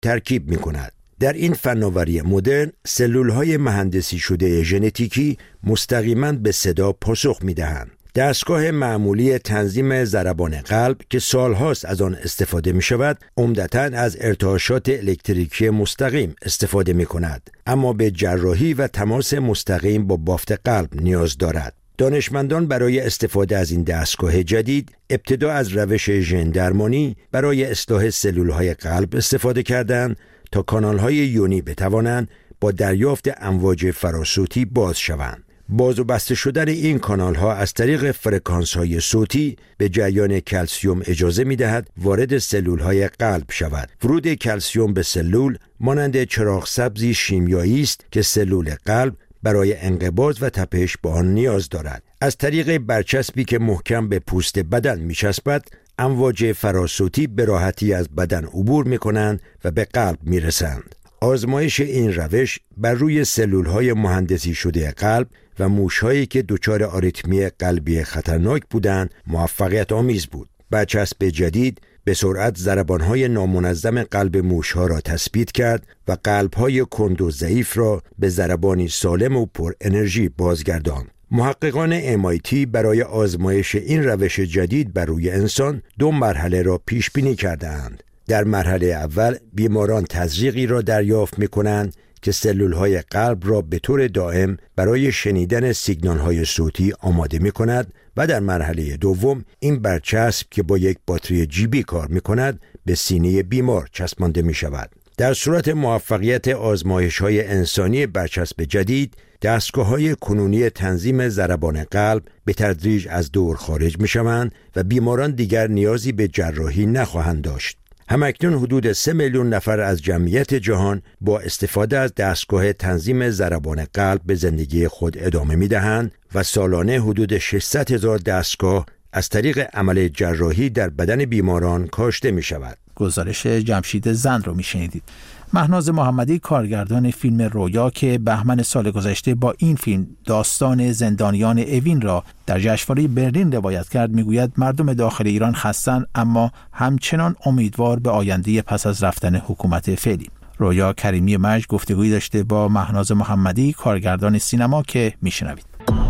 ترکیب می‌کند. در این فناوری مدرن سلول‌های مهندسی شده ژنتیکی مستقیماً به صدا پاسخ می‌دهند. دستگاه معمولی تنظیم ضربان قلب که سالهاست از آن استفاده می شود، عمدتاً از ارتعاشات الکتریکی مستقیم استفاده می کند، اما به جراحی و تماس مستقیم با بافت قلب نیاز دارد. دانشمندان برای استفاده از این دستگاه جدید ابتدا از روش ژن درمانی برای اصلاح سلول‌های قلب استفاده کردند تا کانال‌های یونی بتوانند با دریافت امواج فراسوتی باز شوند. باز و بسته شدن این کانال ها از طریق فرکانس های صوتی به جریان کلسیم اجازه می دهد وارد سلول های قلب شود. ورود کلسیم به سلول مانند چراغ سبزی شیمیایی است که سلول قلب برای انقباض و تپش به آن نیاز دارد. از طریق برچسبی که محکم به پوست بدن می چسبد، امواج فراسوتی به راحتی از بدن عبور می کنند و به قلب می رسند. آزمایش این روش بر روی سلول‌های مهندسی شده قلب و موش‌هایی که دچار آریتمی قلبی خطرناک بودند موفقیت آمیز بود. برچسب جدید به سرعت ضربان‌های نامنظم قلب موش‌ها را تثبیت کرد و قلب‌های کند و ضعیف را به ضربانی سالم و پر انرژی بازگرداند. محققان MIT برای آزمایش این روش جدید بر روی انسان 2 مرحله را پیش بینی کردند. در مرحله اول بیماران تزریقی را دریافت می‌کنند که سلول‌های قلب را به طور دائم برای شنیدن سیگنال‌های صوتی آماده می‌کند و در مرحله دوم این برچسب که با یک باتری جیبی کار می‌کند به سینه بیمار چسبانده می‌شود. در صورت موفقیت آزمایش‌های انسانی برچسب جدید، دستگاه‌های کنونی تنظیم ضربان قلب به تدریج از دور خارج می‌شوند و بیماران دیگر نیازی به جراحی نخواهند داشت. همکنون حدود 3 میلیون نفر از جمعیت جهان با استفاده از دستگاه تنظیم ضربان قلب به زندگی خود ادامه می‌دهند و سالانه حدود 600,000 دستگاه از طریق عمل جراحی در بدن بیماران کاشته می‌شود. گزارش جمشید زند رو می‌شنیدید. مهناز محمدی کارگردان فیلم رویا که بهمن سال گذشته با این فیلم داستان زندانیان اوین را در جشنواره برلین روایت کرد، میگوید مردم داخل ایران خستن اما همچنان امیدوار به آینده پس از رفتن حکومت فعلی. رویا کریمی مجد گفتگویی داشته با مهناز محمدی کارگردان سینما که میشنوید.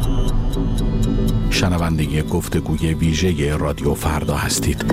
شنونده گفتگوی ویژه رادیو فردا هستید.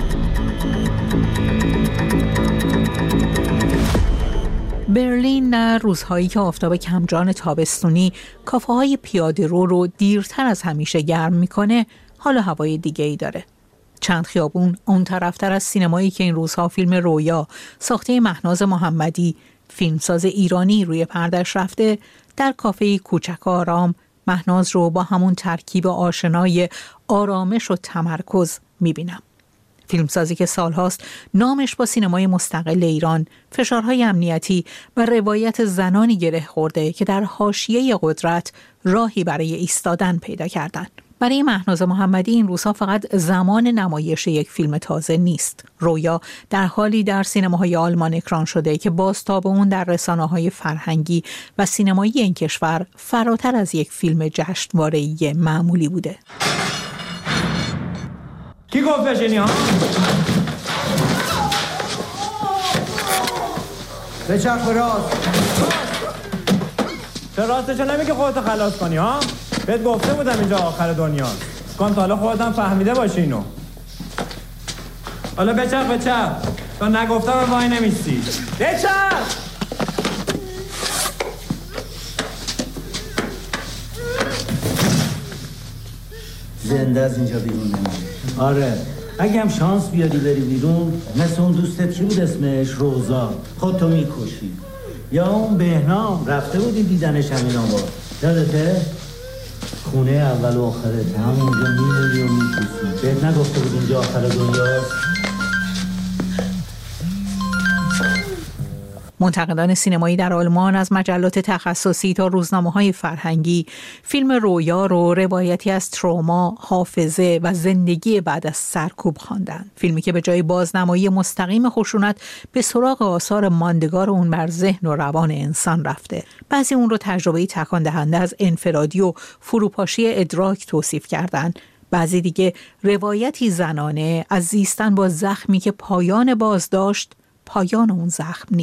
برلین در روزهایی که آفتاب کمجان تابستونی کافه‌های پیاده رو دیرتر از همیشه گرم میکنه، حال و هوای دیگه‌ای داره. چند خیابون اون طرفتر از سینمایی که این روزها فیلم رویا ساخته مهناز محمدی، فیلمساز ایرانی روی پردش رفته، در کافه کوچک آرام مهناز رو با همون ترکیب آشنای آرامش و تمرکز میبینم. فیلمسازی که سالهاست نامش با سینمای مستقل ایران، فشارهای امنیتی و روایت زنانی گره خورده که در حاشیه قدرت راهی برای ایستادن پیدا کردند. برای مهناز محمدی این روزها فقط زمان نمایش یک فیلم تازه نیست. رویا در حالی در سینماهای آلمان اکران شده که بازتاب اون در رسانه‌های فرهنگی و سینمایی این کشور فراتر از یک فیلم جشنواره‌ای معمولی بوده. کی گفت بشینی ها؟ بچرخ به راست. چرا راستشو نمیگه خودتو خلاص کنی ها؟ بهت گفته بودم اینجا آخر دنیاست. کن تا حالا خودت هم فهمیده باشی اینو. حالا بچرخ تا نگفتم وای نمیستی. بچرخ! زنده از اینجا بیرون نمیری. آره اگه هم شانس بیاری بری بیرون مثل اون دوستت کی بود اسمش؟ روزا، خودتو میکشی. یا اون بهنام رفته بودی دیدنش همین آباد، یادته؟ خونه اول و آخرت همونجا میمونی و میکشی. بهت نگفته بود اینجا آخر دنیاست؟ منتقدان سینمایی در آلمان از مجلات تخصصی تا روزنامه‌های فرهنگی فیلم رویا رو روایتی از تروما، حافظه و زندگی بعد از سرکوب خواندند. فیلمی که به جای بازنمایی مستقیم خشونت به سراغ آثار ماندگار اون بر ذهن و روان انسان رفته. بعضی اون رو تجربه‌ای تکان دهنده از انفرادی و فروپاشی ادراک توصیف کردند. بعضی دیگه روایتی زنانه از زیستن با زخمی که پایان بازداشت، پایان اون زخم